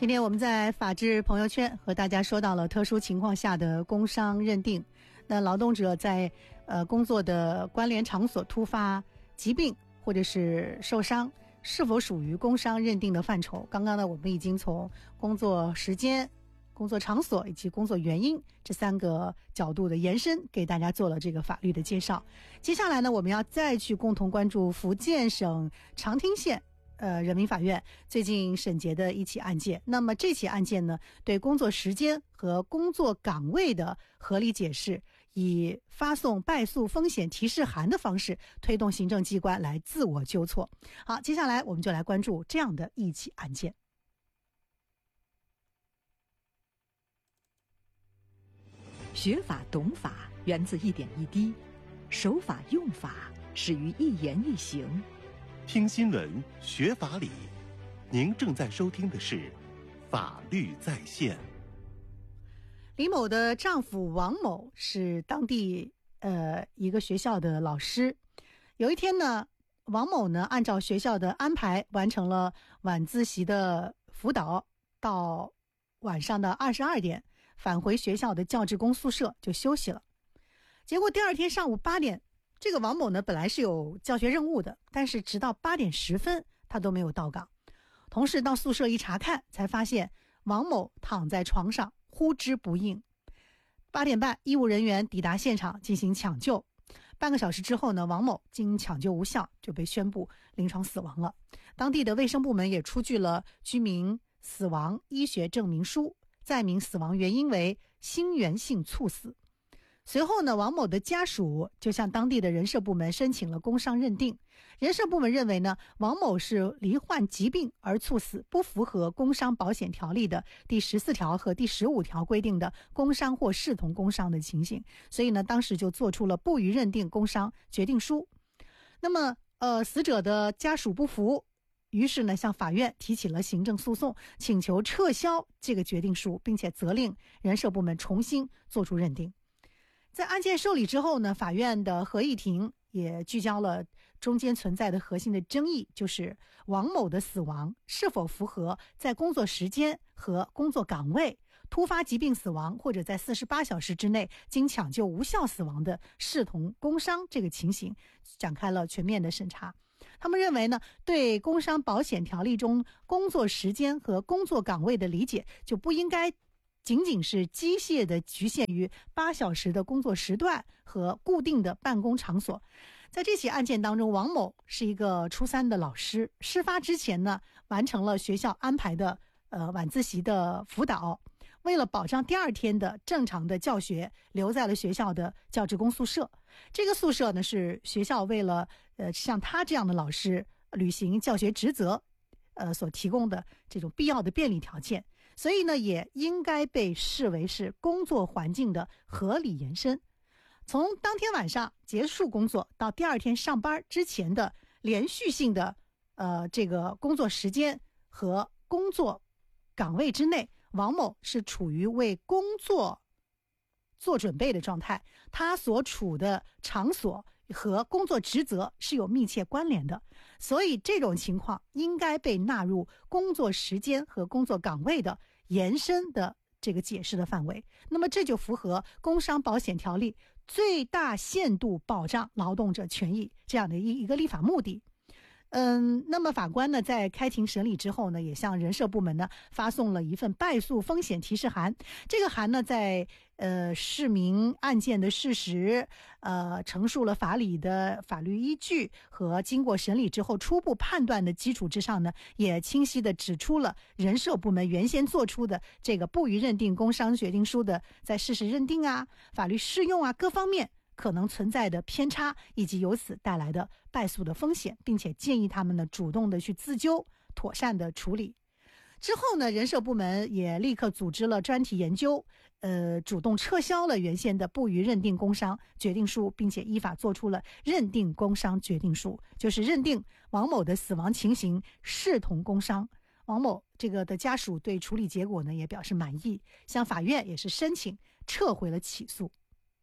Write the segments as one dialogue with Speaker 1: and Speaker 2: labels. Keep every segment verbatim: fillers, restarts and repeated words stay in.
Speaker 1: 今天我们在法治朋友圈和大家说到了特殊情况下的工伤认定。那劳动者在呃工作的关联场所突发疾病或者是受伤，是否属于工伤认定的范畴？刚刚呢，我们已经从工作时间、工作场所以及工作原因这三个角度的延伸，给大家做了这个法律的介绍。接下来呢，我们要再去共同关注福建省长汀县呃，人民法院最近审结的一起案件。那么这起案件呢，对工作时间和工作岗位的合理解释，以发送败诉风险提示函的方式，推动行政机关来自我纠错。好，接下来我们就来关注这样的一起案件。
Speaker 2: 学法懂法源自一点一滴，守法用法始于一言一行。
Speaker 3: 听新闻，学法理。您正在收听的是法律在线。
Speaker 1: 李某的丈夫王某是当地呃一个学校的老师。有一天呢，王某呢按照学校的安排完成了晚自习的辅导，到晚上的二十二点返回学校的教职工宿舍就休息了。结果第二天上午八点，这个王某呢本来是有教学任务的，但是直到八点十分他都没有到岗。同事到宿舍一查看，才发现王某躺在床上呼之不应。八点半，医务人员抵达现场进行抢救。半个小时之后呢，王某经抢救无效，就被宣布临床死亡了。当地的卫生部门也出具了居民死亡医学证明书，载明死亡原因为心源性猝死。随后呢，王某的家属就向当地的人社部门申请了工伤认定。人社部门认为呢，王某是罹患疾病而猝死，不符合工伤保险条例的第十四条和第十五条规定的工伤或视同工伤的情形，所以呢，当时就做出了不予认定工伤决定书。那么，呃，死者的家属不服，于是呢，向法院提起了行政诉讼，请求撤销这个决定书，并且责令人社部门重新做出认定。在案件受理之后呢，法院的合议庭也聚焦了中间存在的核心的争议，就是王某的死亡是否符合在工作时间和工作岗位突发疾病死亡，或者在四十八小时之内经抢救无效死亡的视同工伤这个情形，展开了全面的审查。他们认为呢，对工伤保险条例中工作时间和工作岗位的理解，就不应该仅仅是机械的局限于八小时的工作时段和固定的办公场所。在这起案件当中，王某是一个初三的老师，事发之前呢，完成了学校安排的呃晚自习的辅导，为了保障第二天的正常的教学，留在了学校的教职工宿舍。这个宿舍呢，是学校为了呃像他这样的老师履行教学职责呃，所提供的这种必要的便利条件，所以呢，也应该被视为是工作环境的合理延伸。从当天晚上结束工作到第二天上班之前的连续性的呃这个工作时间和工作岗位之内，王某是处于为工作做准备的状态，他所处的场所和工作职责是有密切关联的，所以这种情况应该被纳入工作时间和工作岗位的延伸的这个解释的范围。那么这就符合工伤保险条例最大限度保障劳动者权益这样的一一个立法目的。嗯，那么法官呢，在开庭审理之后呢，也向人社部门呢发送了一份败诉风险提示函。这个函呢，在呃释明案件的事实，呃陈述了法理的法律依据和经过审理之后初步判断的基础之上呢，也清晰地指出了人社部门原先做出的这个不予认定工伤决定书的在事实认定啊、法律适用啊各方面可能存在的偏差，以及由此带来的败诉的风险，并且建议他们呢主动的去自纠，妥善的处理。之后呢，人社部门也立刻组织了专题研究，呃，主动撤销了原先的不予认定工伤决定书，并且依法做出了认定工伤决定书，就是认定王某的死亡情形视同工伤。王某这个的家属对处理结果呢也表示满意，向法院也是申请撤回了起诉。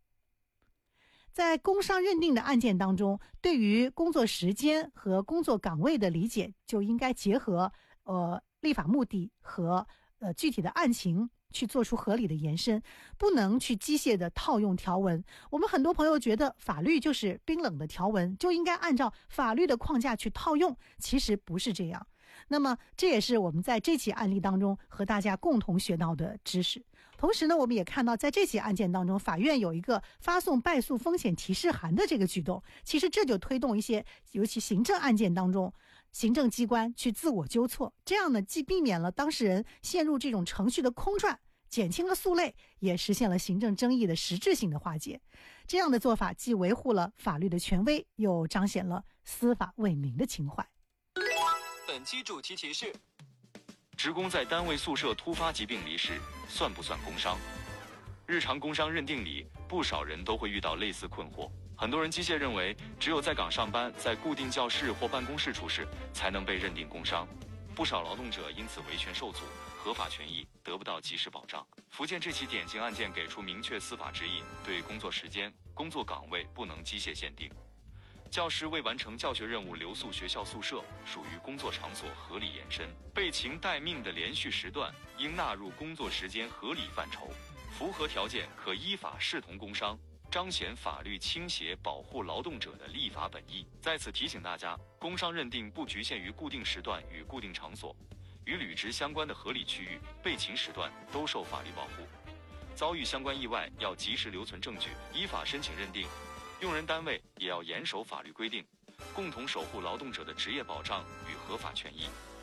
Speaker 1: 在工伤认定的案件当中，对于工作时间和工作岗位的理解就应该结合呃立法目的和呃具体的案情去做出合理的延伸，不能去机械的套用条文。我们很多朋友觉得法律就是冰冷的条文，就应该按照法律的框架去套用，其实不是这样。那么这也是我们在这起案例当中和大家共同学到的知识。同时呢，我们也看到在这起案件当中，法院有一个发送败诉风险提示函的这个举动，其实这就推动一些尤其行政案件当中行政机关去自我纠错，这样呢既避免了当事人陷入这种程序的空转，减轻了诉累，也实现了行政争议的实质性的化解。这样的做法既维护了法律的权威，又彰显了司法为民的情怀。
Speaker 4: 本期主题提示：职工在单位宿舍突发疾病离世，算不算工伤？日常工伤认定里，不少人都会遇到类似困惑。很多人机械认为，只有在岗上班，在固定教室或办公室处事，才能被认定工伤。不少劳动者因此维权受阻，合法权益得不到及时保障。福建这起典型案件给出明确司法指引，对工作时间、工作岗位不能机械限定。教师未完成教学任务留宿学校宿舍，属于工作场所合理延伸。备勤待命的连续时段应纳入工作时间合理范畴，符合条件可依法视同工伤，彰显法律倾斜保护劳动者的立法本意。在此提醒大家，工伤认定不局限于固定时段与固定场所，与履职相关的合理区域、备勤时段都受法律保护。遭遇相关意外要及时留存证据，依法申请认定。用人单位也要严守法律规定，共同守护劳动者的职业保障与合法权益。